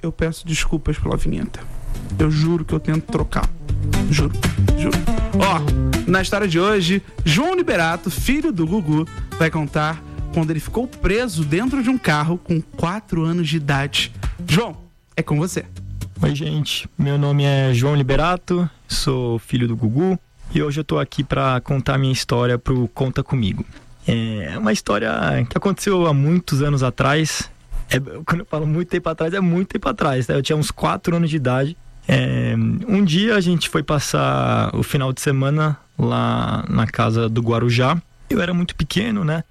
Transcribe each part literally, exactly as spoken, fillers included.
eu peço desculpas pela vinheta. Eu juro que eu tento trocar. Juro, juro. Ó, na história de hoje, João Liberato, filho do Gugu, vai contar quando ele ficou preso dentro de um carro com quatro anos de idade. João, é com você. Oi, gente. Meu nome é João Liberato, sou filho do Gugu e hoje eu tô aqui pra contar minha história pro Conta Comigo. É uma história que aconteceu há muitos anos atrás. É, quando eu falo muito tempo atrás, é muito tempo atrás, né? Eu tinha uns quatro anos de idade. É, um dia a gente foi passar o final de semana lá na casa do Guarujá. Eu era muito pequeno, né?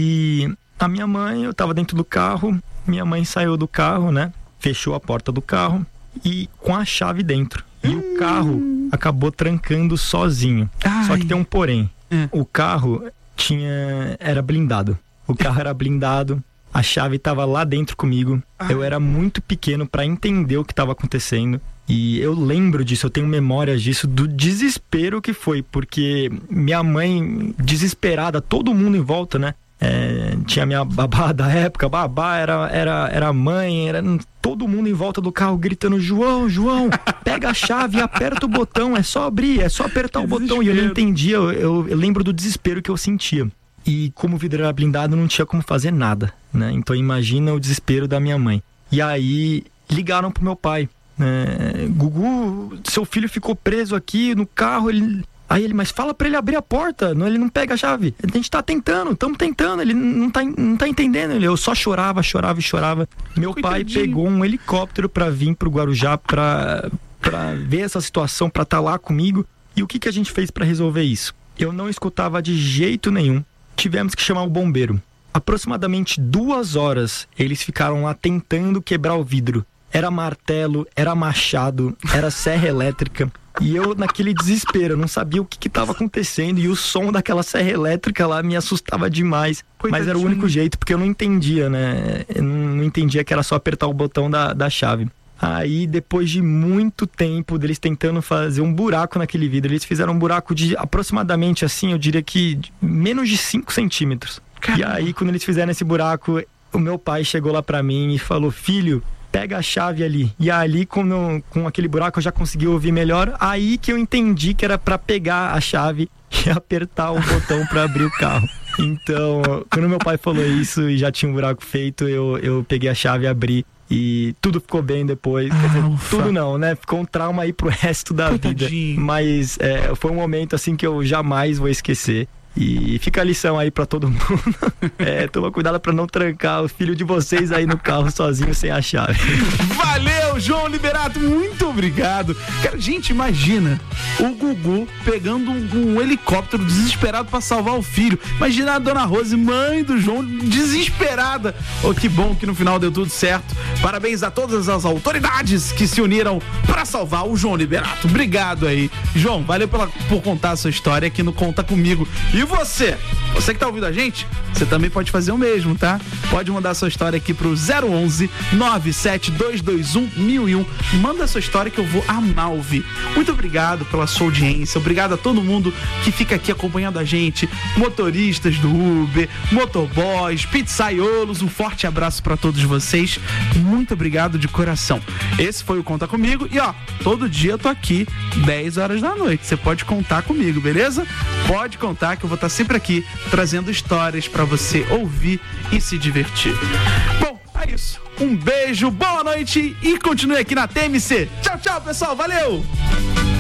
E a minha mãe, eu tava dentro do carro, minha mãe saiu do carro, né? Fechou a porta do carro e com a chave dentro. E hum. o carro acabou trancando sozinho. Ai. Só que tem um porém. Hum. O carro tinha era blindado. O carro era blindado. A chave estava lá dentro comigo. Ai. Eu era muito pequeno para entender o que estava acontecendo. E eu lembro disso, eu tenho memórias disso, do desespero que foi. Porque minha mãe, desesperada, todo mundo em volta, né? É, tinha minha babá da época, babá era, era, era mãe, era todo mundo em volta do carro gritando: João, João, pega a chave e aperta o botão, é só abrir, é só apertar o botão. E eu não entendia, eu, eu, eu lembro do desespero que eu sentia. E como o vidro era blindado, não tinha como fazer nada, né? Então imagina o desespero da minha mãe. E aí ligaram pro meu pai, né? Gugu, seu filho ficou preso aqui no carro, ele... Aí ele, mas fala pra ele abrir a porta, não, ele não pega a chave. A gente tá tentando, estamos tentando, ele não tá, não tá entendendo. Ele, eu só chorava, chorava e chorava. Meu Coitadinho. Pai pegou um helicóptero pra vir pro Guarujá pra, pra ver essa situação, pra estar lá comigo. E o que, que a gente fez pra resolver isso? Eu não escutava de jeito nenhum. Tivemos que chamar o bombeiro. Aproximadamente duas horas eles ficaram lá tentando quebrar o vidro. Era martelo, era machado, era serra elétrica. E eu, naquele desespero, não sabia o que estava acontecendo. E o som daquela serra elétrica lá me assustava demais. Coitadinho. Mas era o único jeito, porque eu não entendia, né? Eu não entendia que era só apertar o botão da, da chave. Aí, depois de muito tempo deles tentando fazer um buraco naquele vidro, eles fizeram um buraco de aproximadamente, assim, eu diria que menos de cinco centímetros. Caramba. E aí, quando eles fizeram esse buraco, o meu pai chegou lá pra mim e falou: filho, pega a chave ali. E ali, com, com aquele buraco, eu já consegui ouvir melhor. Aí que eu entendi que era pra pegar a chave e apertar o botão pra abrir o carro. Então, quando meu pai falou isso e já tinha um buraco feito, eu, eu peguei a chave e abri. E tudo ficou bem depois. Quer dizer, tudo não, né? Ficou um trauma aí pro resto da vida. Mas é, foi um momento assim que eu jamais vou esquecer. E fica a lição aí pra todo mundo. É, toma cuidado pra não trancar o filho de vocês aí no carro sozinho sem a chave. Valeu, João Liberato, muito obrigado. Cara, gente, imagina o Gugu pegando um, um helicóptero desesperado pra salvar o filho. Imagina a dona Rose, mãe do João, desesperada. Oh, que bom que no final deu tudo certo. Parabéns a todas as autoridades que se uniram pra salvar o João Liberato. Obrigado aí. João, valeu pela, por contar a sua história aqui no Conta Comigo. E você? Você que tá ouvindo a gente, você também pode fazer o mesmo, tá? Pode mandar sua história aqui pro zero onze, nove sete dois dois um, mil e um. Manda a sua história que eu vou amar ouvir. Muito obrigado pela sua audiência. Obrigado a todo mundo que fica aqui acompanhando a gente. Motoristas do Uber, motoboys, pizzaiolos. Um forte abraço pra todos vocês. Muito obrigado de coração. Esse foi o Conta Comigo. E ó, todo dia eu tô aqui, dez horas da noite. Você pode contar comigo, beleza? Pode contar que eu vou estar sempre aqui trazendo histórias pra você ouvir e se divertir. Bom, é isso. Um beijo, boa noite e continue aqui na T M C. Tchau, tchau, pessoal. Valeu!